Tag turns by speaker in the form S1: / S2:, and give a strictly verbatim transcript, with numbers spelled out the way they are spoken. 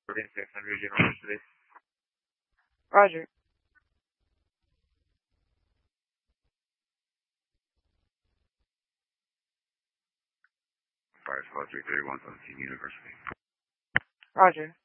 S1: six hundred University.
S2: Roger.
S1: Fire Squad three thirty-one seventeen University.
S2: Roger.